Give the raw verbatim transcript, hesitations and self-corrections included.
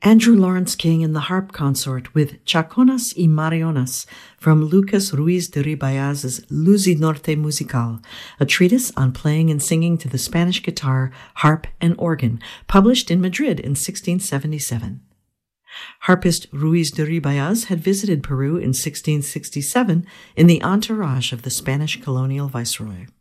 Andrew Lawrence King in the harp consort with Chaconas y Marionas from Lucas Ruiz de Ribayaz's Luz y Norte Musical, a treatise on playing and singing to the Spanish guitar, harp, and organ, published in Madrid in sixteen seventy-seven. Harpist Ruiz de Ribayaz had visited Peru in sixteen sixty-seven in the entourage of the Spanish colonial viceroy.